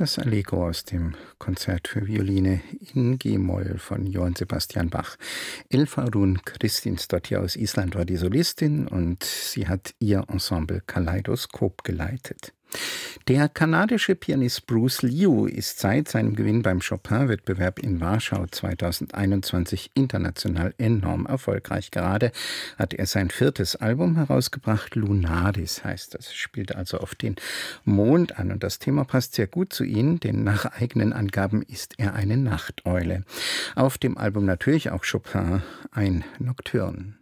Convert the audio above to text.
Das Allegro aus dem Konzert für Violine in G-Moll von Johann Sebastian Bach. Elfa Rún Kristinsdóttir aus Island war die Solistin und sie hat ihr Ensemble Kaleidoskop geleitet. Der kanadische Pianist Bruce Liu ist seit seinem Gewinn beim Chopin-Wettbewerb in Warschau 2021 international enorm erfolgreich. Gerade hat er sein 4. Album herausgebracht, Lunaris heißt das, spielt also auf den Mond an. Und das Thema passt sehr gut zu ihm, denn nach eigenen Angaben ist er eine Nachteule. Auf dem Album natürlich auch Chopin, ein Nocturne.